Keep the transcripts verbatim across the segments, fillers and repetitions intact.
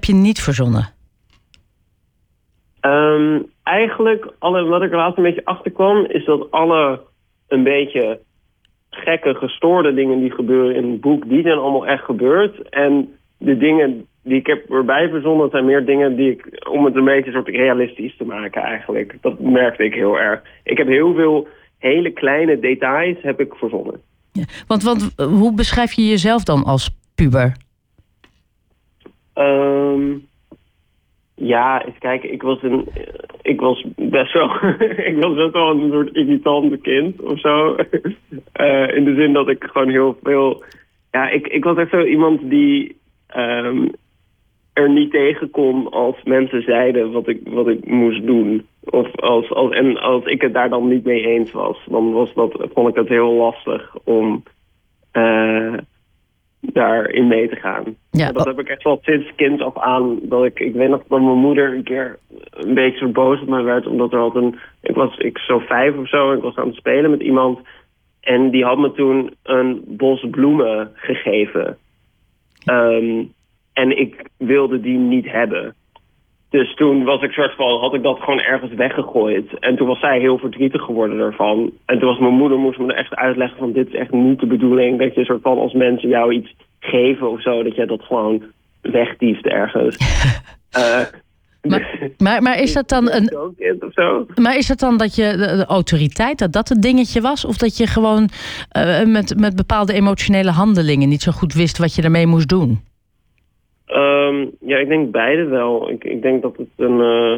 je niet verzonnen? Um, eigenlijk, alle, wat ik er laatst een beetje achter kwam, is dat alle een beetje gekke, gestoorde dingen die gebeuren in het boek, die zijn allemaal echt gebeurd. En de dingen die ik heb erbij verzonnen zijn meer dingen die ik, om het een beetje soort realistisch te maken eigenlijk. Dat merkte ik heel erg. Ik heb heel veel hele kleine details heb ik verzonnen. Ja, want, want hoe beschrijf je jezelf dan als puber? Um, ja, eens kijken. Ik was een, ik was best wel, ik was best wel een soort irritante kind of zo. Uh, in de zin dat ik gewoon heel veel, ja, ik, ik was echt zo iemand die um, er niet tegen kon als mensen zeiden wat ik, wat ik moest doen. Of als, als, en als ik het daar dan niet mee eens was, dan was dat, vond ik het heel lastig om uh, daarin mee te gaan. Ja, dat heb ik echt wel sinds kind af aan. Dat ik, ik weet nog dat mijn moeder een keer een beetje zo boos op mij werd, omdat er had een, ik was ik zo vijf of zo en ik was aan het spelen met iemand en die had me toen een bos bloemen gegeven. Um, en ik wilde die niet hebben. Dus toen was ik soort van, had ik dat gewoon ergens weggegooid. En toen was zij heel verdrietig geworden ervan. En toen was mijn moeder, moest me er echt uitleggen van, dit is echt niet de bedoeling. Dat je soort van, als mensen jou iets geven of zo, dat je dat gewoon wegtieft ergens. uh, maar, maar, maar is dat dan een. Of zo? Maar is dat dan dat je de, de autoriteit, dat dat het dingetje was? Of dat je gewoon uh, met, met bepaalde emotionele handelingen niet zo goed wist wat je ermee moest doen? Um, ja, ik denk beide wel. Ik, ik denk dat het een... Uh,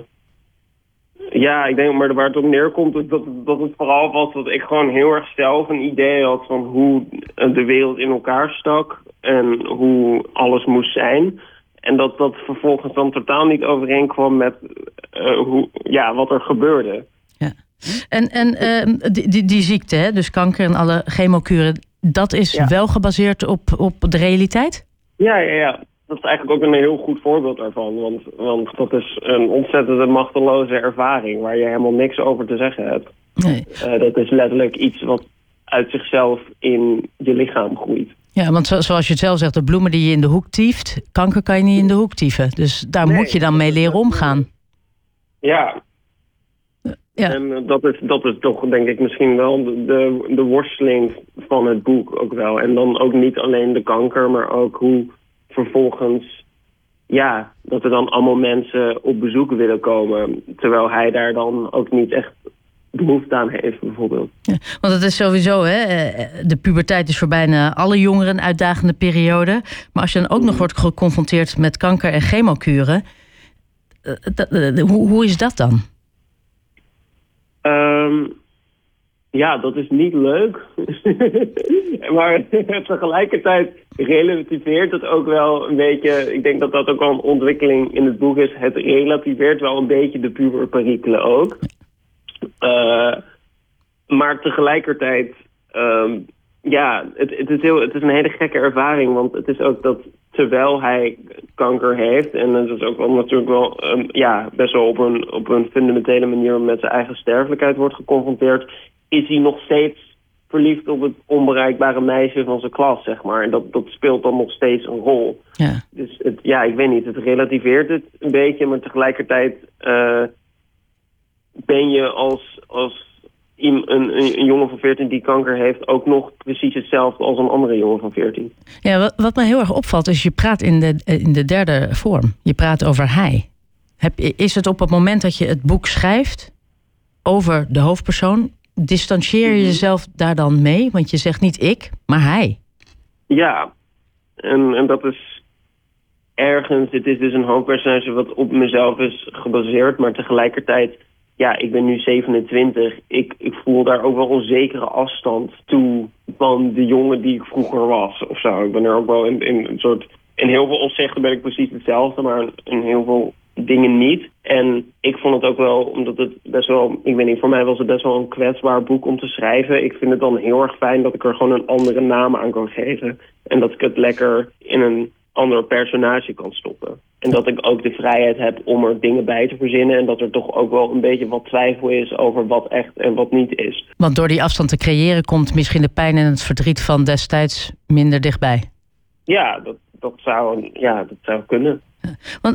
ja, ik denk, maar waar het op neerkomt, is dat, dat het vooral was dat ik gewoon heel erg zelf een idee had van hoe de wereld in elkaar stak en hoe alles moest zijn. En dat dat vervolgens dan totaal niet overeenkwam met uh, hoe, ja, wat er gebeurde. Ja. En, en uh, die, die, die ziekte, hè, dus kanker en alle chemokuren, dat is ja. wel gebaseerd op, op de realiteit? Ja, ja, ja. Dat is eigenlijk ook een heel goed voorbeeld daarvan. Want, want dat is een ontzettende machteloze ervaring waar je helemaal niks over te zeggen hebt. Nee. Uh, dat is letterlijk iets wat uit zichzelf in je lichaam groeit. Ja, want zoals je het zelf zegt, de bloemen die je in de hoek tieft, kanker kan je niet in de hoek tieven. Dus daar nee, moet je dan mee leren omgaan. Ja. Ja. En dat is, dat is toch denk ik misschien wel de, de, de worsteling van het boek ook wel. En dan ook niet alleen de kanker, maar ook hoe vervolgens, ja, dat er dan allemaal mensen op bezoek willen komen. Terwijl hij daar dan ook niet echt behoefte aan heeft, bijvoorbeeld. Ja, want het is sowieso, hè, de puberteit is voor bijna alle jongeren een uitdagende periode. Maar als je dan ook nog wordt geconfronteerd met kanker en chemokuren, hoe, hoe is dat dan? Um, ja, dat is niet leuk. Maar tegelijkertijd relativeert het ook wel een beetje. Ik denk dat dat ook wel een ontwikkeling in het boek is. Het relativeert wel een beetje de puberperikelen ook. Uh, maar tegelijkertijd, um, ja, het, het, is heel, het is een hele gekke ervaring. Want het is ook dat terwijl hij kanker heeft, en dat is ook wel natuurlijk wel um, ja, best wel op een, op een fundamentele manier met zijn eigen sterfelijkheid wordt geconfronteerd, is hij nog steeds verliefd op het onbereikbare meisje van zijn klas, zeg maar. En dat, dat speelt dan nog steeds een rol. Ja. Dus het, ja, ik weet niet, het relativeert het een beetje, maar tegelijkertijd uh, ben je als, als een, een, een jongen van veertien die kanker heeft ook nog precies hetzelfde als een andere jongen van veertien. Ja, wat, wat me heel erg opvalt is, je praat in de, in de derde vorm. Je praat over hij. Heb, is het op het moment dat je het boek schrijft over de hoofdpersoon, distancieer je jezelf daar dan mee? Want je zegt niet ik, maar hij. Ja, en, en dat is ergens, het is dus een hoofdpersonage wat op mezelf is gebaseerd, maar tegelijkertijd, ja, ik ben nu zevenentwintig. Ik, ik voel daar ook wel een zekere afstand toe van de jongen die ik vroeger was, of zo. Ik ben er ook wel in, in een soort, in heel veel opzichten ben ik precies hetzelfde, maar in heel veel dingen niet. En ik vond het ook wel, omdat het best wel, ik weet niet, voor mij was het best wel een kwetsbaar boek om te schrijven. Ik vind het dan heel erg fijn dat ik er gewoon een andere naam aan kan geven. En dat ik het lekker in een ander personage kan stoppen. En dat ik ook de vrijheid heb om er dingen bij te verzinnen. En dat er toch ook wel een beetje wat twijfel is over wat echt en wat niet is. Want door die afstand te creëren komt misschien de pijn en het verdriet van destijds minder dichtbij. Ja, dat, dat, zou, ja, dat zou kunnen. Want